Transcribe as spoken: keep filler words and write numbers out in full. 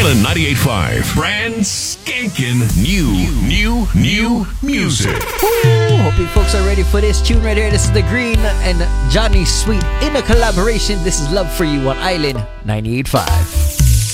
Island ninety-eight point five. Brand skanking new, new, new music. Woo! Hope you folks are ready for this tune right here. This is The Green and Johnny Sweet in a collaboration. This is Love For You on Island ninety-eight point five.